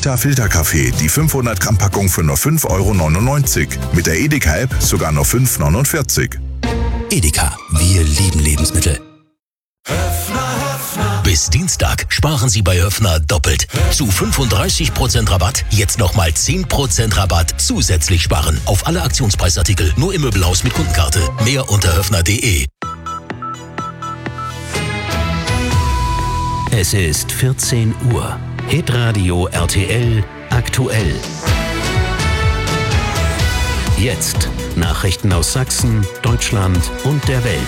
Vita Filterkaffee, die 500 Gramm Packung für nur 5,99 €. Mit der Edeka-App sogar nur 5,49 €. Edeka, wir lieben Lebensmittel. Bis Dienstag sparen Sie bei Höffner doppelt. Zu 35% Rabatt, jetzt nochmal 10% Rabatt zusätzlich sparen. Auf alle Aktionspreisartikel, nur im Möbelhaus mit Kundenkarte. Mehr unter höffner.de. Es ist 14 Uhr. Hitradio RTL aktuell. Jetzt Nachrichten aus Sachsen, Deutschland und der Welt.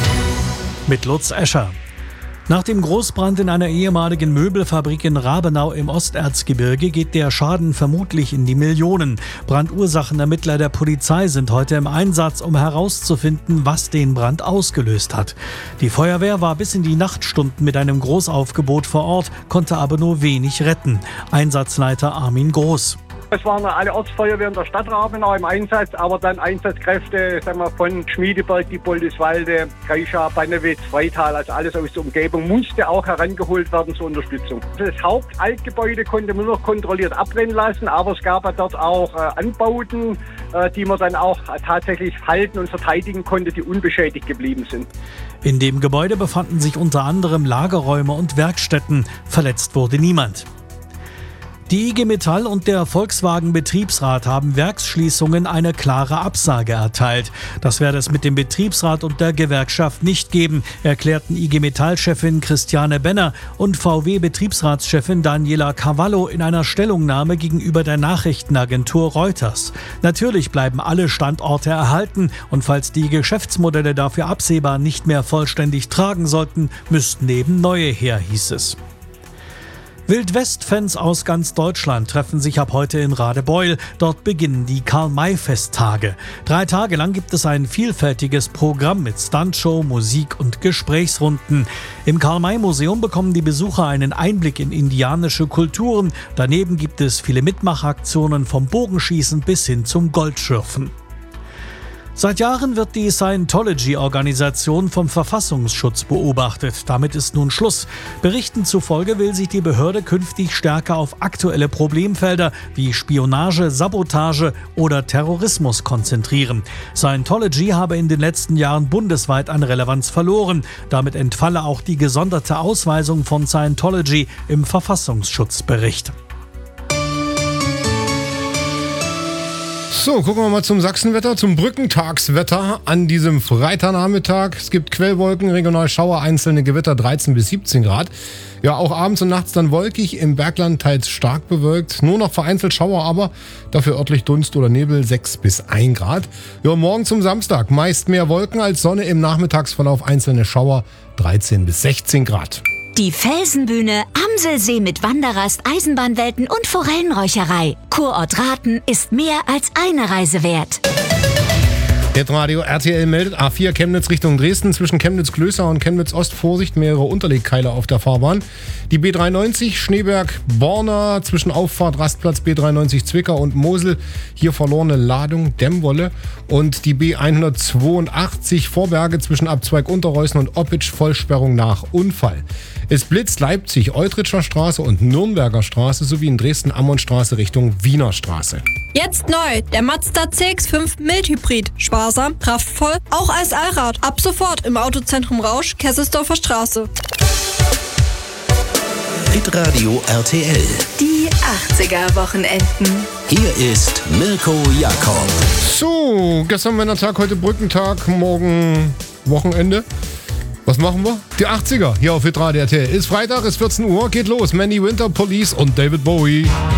Mit Lutz Escher. Nach dem Großbrand in einer ehemaligen Möbelfabrik in Rabenau im Osterzgebirge geht der Schaden vermutlich in die Millionen. Brandursachenermittler der Polizei sind heute im Einsatz, um herauszufinden, was den Brand ausgelöst hat. Die Feuerwehr war bis in die Nachtstunden mit einem Großaufgebot vor Ort, konnte aber nur wenig retten. Einsatzleiter Armin Groß. Es waren alle Ortsfeuerwehren der Stadt Rabenau im Einsatz, aber dann Einsatzkräfte von Schmiedeberg, Diepoldiswalde, Greischau, Bannewitz, Freital, also alles aus der Umgebung, musste auch herangeholt werden zur Unterstützung. Das Hauptaltgebäude konnte man nur noch kontrolliert abbrennen lassen, aber es gab dort auch Anbauten, die man dann auch tatsächlich halten und verteidigen konnte, die unbeschädigt geblieben sind. In dem Gebäude befanden sich unter anderem Lagerräume und Werkstätten. Verletzt wurde niemand. Die IG Metall und der Volkswagen-Betriebsrat haben Werksschließungen eine klare Absage erteilt. Das werde es mit dem Betriebsrat und der Gewerkschaft nicht geben, erklärten IG Metall-Chefin Christiane Benner und VW-Betriebsratschefin Daniela Cavallo in einer Stellungnahme gegenüber der Nachrichtenagentur Reuters. Natürlich bleiben alle Standorte erhalten und falls die Geschäftsmodelle dafür absehbar nicht mehr vollständig tragen sollten, müssten eben neue her, hieß es. Wildwest-Fans aus ganz Deutschland treffen sich ab heute in Radebeul. Dort beginnen die Karl-May-Festtage. 3 Tage lang gibt es ein vielfältiges Programm mit Stuntshow, Musik und Gesprächsrunden. Im Karl-May-Museum bekommen die Besucher einen Einblick in indianische Kulturen. Daneben gibt es viele Mitmachaktionen vom Bogenschießen bis hin zum Goldschürfen. Seit Jahren wird die Scientology-Organisation vom Verfassungsschutz beobachtet. Damit ist nun Schluss. Berichten zufolge will sich die Behörde künftig stärker auf aktuelle Problemfelder wie Spionage, Sabotage oder Terrorismus konzentrieren. Scientology habe in den letzten Jahren bundesweit an Relevanz verloren. Damit entfalle auch die gesonderte Ausweisung von Scientology im Verfassungsschutzbericht. So, gucken wir mal zum Sachsenwetter, zum Brückentagswetter an diesem Freitagnachmittag. Es gibt Quellwolken, regional Schauer, einzelne Gewitter, 13 bis 17 Grad. Ja, auch abends und nachts dann wolkig, im Bergland teils stark bewölkt. Nur noch vereinzelt Schauer, aber dafür örtlich Dunst oder Nebel, 6 bis 1 Grad. Ja, morgen zum Samstag, meist mehr Wolken als Sonne, im Nachmittagsverlauf einzelne Schauer, 13 bis 16 Grad. Die Felsenbühne, Amselsee mit Wanderrast, Eisenbahnwelten und Forellenräucherei. Kurort Rathen ist mehr als eine Reise wert. Hitradio RTL meldet A4 Chemnitz Richtung Dresden zwischen Chemnitz-Klößer und Chemnitz-Ost Vorsicht, mehrere Unterlegkeile auf der Fahrbahn. Die B93 Schneeberg-Borna zwischen Auffahrt Rastplatz B93 Zwickau und Mosel, hier verlorene Ladung Dämmwolle. Und die B182 Vorberge zwischen Abzweig Unterreußen und Oppitsch Vollsperrung nach Unfall. Es blitzt Leipzig, Eutritscher Straße und Nürnberger Straße sowie in Dresden-Ammon-Straße Richtung Wiener Straße. Jetzt neu, der Mazda CX-5 Mild-Hybrid. Sparsam, kraftvoll, auch als Allrad. Ab sofort im Autozentrum Rausch, Kesselsdorfer Straße. Hitradio RTL. Die 80er-Wochenenden. Hier ist Mirko Jakob. So, gestern Männertag, heute Brückentag, morgen Wochenende. Was machen wir? Die 80er hier auf Hitradio RTL. Ist Freitag, ist 14 Uhr, geht los. Manny Winter, Police und David Bowie.